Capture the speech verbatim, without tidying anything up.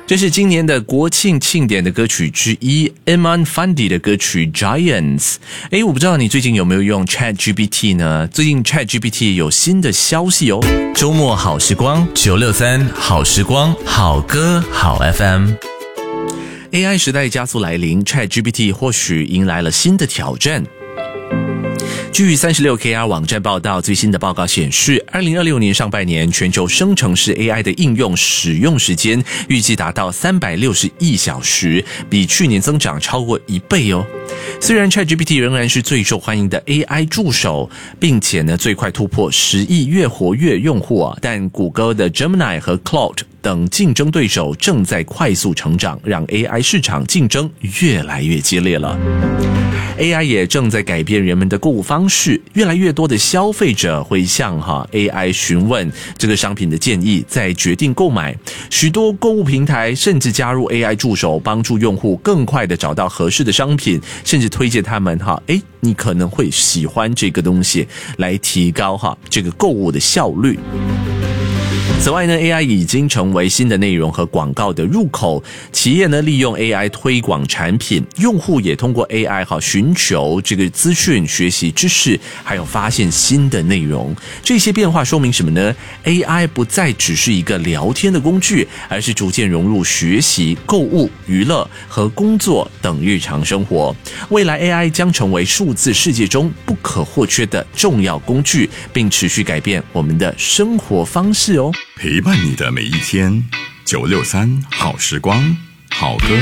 这是今年的国庆庆典的歌曲之一 Iman Fandi 的歌曲 Giants。 诶，我不知道你最近有没有用 ChatGPT 呢？最近 ChatGPT 有新的消息哦。 周末好时光九六三好时光好歌好 F M。 A I 时代加速来临， ChatGPT 或许迎来了新的挑战。据 三十六 K R 网站报道，最新的报告显示，二零二六年上半年全球生成式 A I 的应用使用时间预计达到三百六十亿小时，比去年增长超过一倍哦。虽然 ChatGPT 仍然是最受欢迎的 A I 助手，并且呢最快突破十亿月活跃用户啊，但谷歌的 Gemini 和 Claude 等竞争对手正在快速成长，让 A I 市场竞争越来越激烈了。A I 也正在改变人们的购物方式，越来越多的消费者会向哈 A I 询问这个商品的建议，再决定购买。许多购物平台甚至加入 A I 助手，帮助用户更快的找到合适的商品，甚至推荐他们哈，诶，你可能会喜欢这个东西，来提高哈这个购物的效率。此外呢 A I 已经成为新的内容和广告的入口，企业呢利用 A I 推广产品，用户也通过 A I 好寻求这个资讯、学习知识，还有发现新的内容。这些变化说明什么呢？ A I 不再只是一个聊天的工具，而是逐渐融入学习、购物、娱乐和工作等日常生活。未来 A I 将成为数字世界中不可或缺的重要工具，并持续改变我们的生活方式哦。 陪伴你的每一天，九六三好时光，好歌